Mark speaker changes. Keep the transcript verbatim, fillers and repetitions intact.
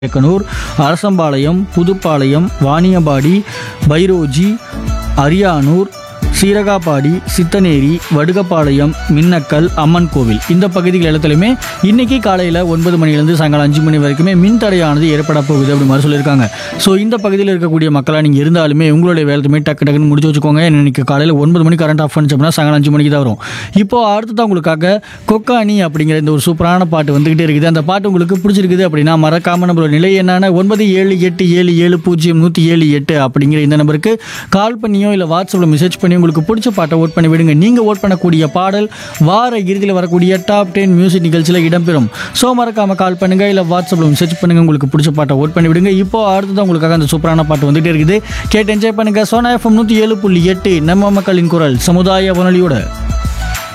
Speaker 1: தேக்கனூர், அரசம்பாளையம், புதுப்பாளையம், வாணியம்பாடி, பைரோஜி, அரியானூர், சீரகாப்பாடி, சித்தனேரி, வடுகப்பாளையம், மின்னக்கல், அம்மன் கோவில் இந்த பகுதிகள் எல்லாத்துலையுமே இன்னைக்கு காலையில் ஒன்பது மணிலேருந்து சாயங்காலம் அஞ்சு மணி வரைக்குமே மின் தடையானது ஏற்பட போகுது அப்படி மாதிரி சொல்லியிருக்காங்க. ஸோ இந்த பகுதியில் இருக்கக்கூடிய மக்களாக நீங்கள் இருந்தாலுமே உங்களுடைய வேலையுமே டக்கு டக்குன்னு முடிச்சு வச்சுக்கோங்க. இன்னைக்கு காலையில் ஒன்பது மணி கரண்ட் ஆஃப் பண்ணிச்சு அப்படின்னா சாயங்காலம் அஞ்சு மணிக்கு தான் வரும். இப்போ அடுத்ததான் உங்களுக்காக கொக்கானி அப்படிங்கிற இந்த ஒரு சூப்பரான பாட்டு வந்துகிட்டே இருக்குது. அந்த பாட்டு உங்களுக்கு பிடிச்சிருக்குது அப்படின்னா மறக்காம நம்மளோட நிலை என்னன்னா ஒன்பது ஏழு எட்டு ஏழு ஏழு பூஜ்ஜியம் நூற்றி ஏழு எட்டு அப்படிங்கிற இந்த நம்பருக்கு கால் பண்ணியோ இல்லை வாட்ஸ்அப்பில் மெசேஜ் பண்ணி உங்களுக்கு பிடிச்ச பாட்டை ஓட் பண்ணி விடுங்க. நீங்கள் ஓட் பண்ணக்கூடிய பாடல் வார இறுதியில் வரக்கூடிய டாப் டென் மியூசிக் நிகழ்ச்சியில் இடம்பெறும். ஸோ மறக்காம கால் பண்ணுங்க இல்லை வாட்ஸ்அப்பில் மெசேஜ் பண்ணுங்க. உங்களுக்கு பிடிச்ச பாட்டை ஓட் பண்ணி விடுங்க. இப்போ அடுத்ததான் உங்களுக்காக அந்த சூப்பரான பாட்டு வந்துட்டே இருக்குது. கேட்டு என்ஜாய் பண்ணுங்க. சோனா எஃப்எம் நூற்றி ஏழு புள்ளி எட்டு நம்ம மக்களின் குரல் சமுதாய வானொலியோட